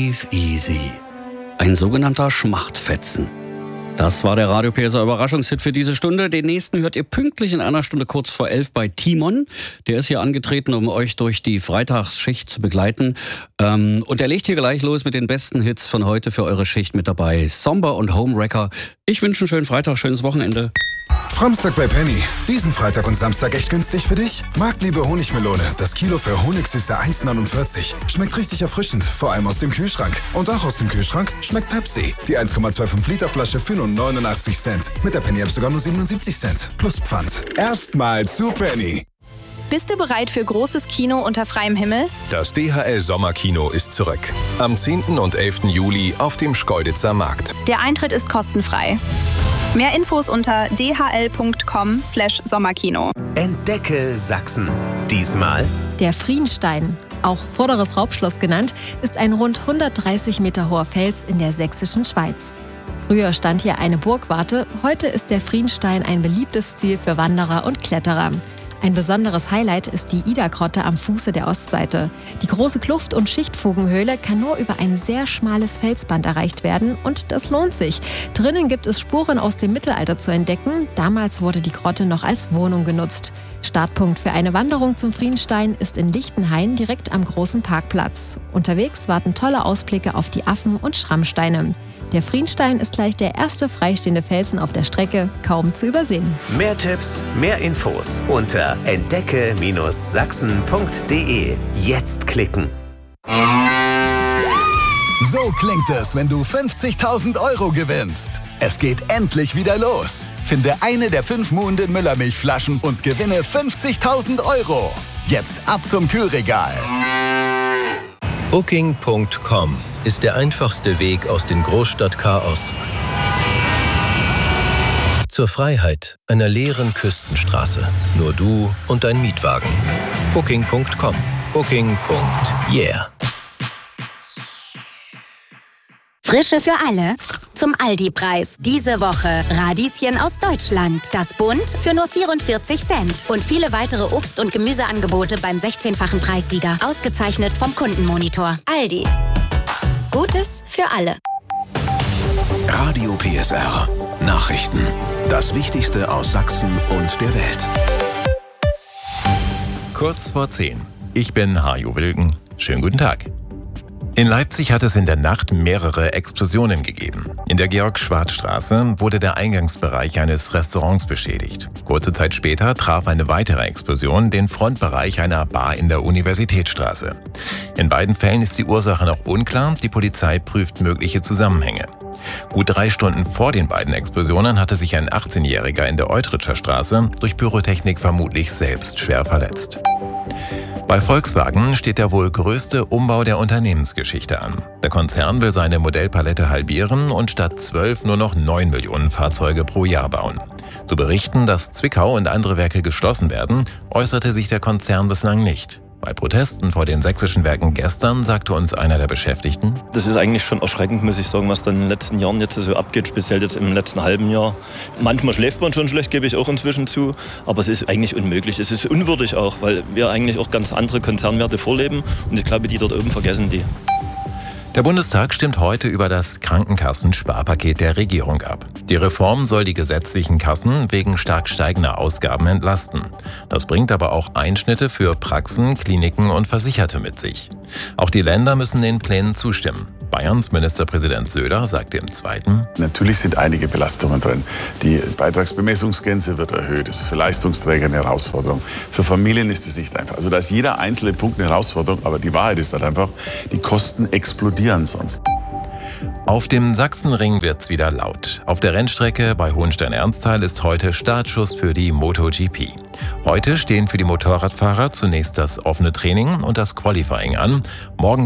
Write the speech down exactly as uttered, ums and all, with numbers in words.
Breathe Easy. Ein sogenannter Schmachtfetzen. Das war der Radio P S A Überraschungshit für diese Stunde. Den nächsten hört ihr pünktlich in einer Stunde kurz vor elf bei Timon. Der ist hier angetreten, um euch durch die Freitagsschicht zu begleiten. Ähm, und er legt hier gleich los mit den besten Hits von heute für eure Schicht mit dabei. Somber und Homewrecker. Ich wünsche einen schönen Freitag, schönes Wochenende. Framstag bei Penny. Diesen Freitag und Samstag echt günstig für dich? Marktliebe Honigmelone. Das Kilo für Honigsüße eins neunundvierzig. Schmeckt richtig erfrischend, vor allem aus dem Kühlschrank. Und auch aus dem Kühlschrank schmeckt Pepsi. Die eins Komma fünfundzwanzig Liter Flasche für nur neunundachtzig Cent. Mit der Penny App sogar nur siebenundsiebzig Cent. Plus Pfand. Erstmal zu Penny. Bist du bereit für großes Kino unter freiem Himmel? Das D H L Sommerkino ist zurück. Am zehnten und elften Juli auf dem Schkeuditzer Markt. Der Eintritt ist kostenfrei. Mehr Infos unter d h l punkt com slash sommerkino. Entdecke Sachsen. Diesmal der Frienstein, auch Vorderes Raubschloss genannt, ist ein rund hundertdreißig Meter hoher Fels in der sächsischen Schweiz. Früher stand hier eine Burgwarte, heute ist der Frienstein ein beliebtes Ziel für Wanderer und Kletterer. Ein besonderes Highlight ist die Ida-Grotte am Fuße der Ostseite. Die große Kluft- und Schichtfugenhöhle kann nur über ein sehr schmales Felsband erreicht werden und das lohnt sich. Drinnen gibt es Spuren aus dem Mittelalter zu entdecken. Damals wurde die Grotte noch als Wohnung genutzt. Startpunkt für eine Wanderung zum Frienstein ist in Lichtenhain direkt am großen Parkplatz. Unterwegs warten tolle Ausblicke auf die Affen und Schrammsteine. Der Frienstein ist gleich der erste freistehende Felsen auf der Strecke, kaum zu übersehen. Mehr Tipps, mehr Infos unter entdecke Sachsen punkt de. Jetzt klicken. So klingt es, wenn du fünfzigtausend Euro gewinnst. Es geht endlich wieder los. Finde eine der fünf Muhnden Müllermilchflaschen und gewinne fünfzigtausend Euro. Jetzt ab zum Kühlregal. Booking Punkt com ist der einfachste Weg aus dem Großstadtchaos zur Freiheit einer leeren Küstenstraße. Nur du und dein Mietwagen. Booking Punkt com. Booking. Yeah. Frische für alle. Zum Aldi-Preis. Diese Woche Radieschen aus Deutschland. Das Bund für nur vierundvierzig Cent. Und viele weitere Obst- und Gemüseangebote beim sechzehnfachen Preissieger. Ausgezeichnet vom Kundenmonitor. Aldi. Gutes für alle. Radio P S R. Nachrichten. Das Wichtigste aus Sachsen und der Welt. Kurz vor zehn. Ich bin Hajo Wilken. Schönen guten Tag. In Leipzig hat es in der Nacht mehrere Explosionen gegeben. In der Georg-Schwarz-Straße wurde der Eingangsbereich eines Restaurants beschädigt. Kurze Zeit später traf eine weitere Explosion den Frontbereich einer Bar in der Universitätsstraße. In beiden Fällen ist die Ursache noch unklar. Die Polizei prüft mögliche Zusammenhänge. Gut drei Stunden vor den beiden Explosionen hatte sich ein achtzehnjähriger in der Eutritscher Straße durch Pyrotechnik vermutlich selbst schwer verletzt. Bei Volkswagen steht der wohl größte Umbau der Unternehmensgeschichte an. Der Konzern will seine Modellpalette halbieren und statt zwölf nur noch neun Millionen Fahrzeuge pro Jahr bauen. So berichten, dass Zwickau und andere Werke geschlossen werden, äußerte sich der Konzern bislang nicht. Bei Protesten vor den sächsischen Werken gestern sagte uns einer der Beschäftigten: Das ist eigentlich schon erschreckend, muss ich sagen, was dann in den letzten Jahren jetzt so abgeht, speziell jetzt im letzten halben Jahr. Manchmal schläft man schon schlecht, gebe ich auch inzwischen zu, aber es ist eigentlich unmöglich. Es ist unwürdig auch, weil wir eigentlich auch ganz andere Konzernwerte vorleben und ich glaube, die dort oben vergessen die. Der Bundestag stimmt heute über das Krankenkassensparpaket der Regierung ab. Die Reform soll die gesetzlichen Kassen wegen stark steigender Ausgaben entlasten. Das bringt aber auch Einschnitte für Praxen, Kliniken und Versicherte mit sich. Auch die Länder müssen den Plänen zustimmen. Bayerns Ministerpräsident Söder sagte im Zweiten: Natürlich sind einige Belastungen drin. Die Beitragsbemessungsgrenze wird erhöht. Das ist für Leistungsträger eine Herausforderung. Für Familien ist es nicht einfach. Also da ist jeder einzelne Punkt eine Herausforderung. Aber die Wahrheit ist halt einfach, die Kosten explodieren sonst. Auf dem Sachsenring wird's wieder laut. Auf der Rennstrecke bei Hohenstein-Ernsthal ist heute Startschuss für die MotoGP. Heute stehen für die Motorradfahrer zunächst das offene Training und das Qualifying an. Morgen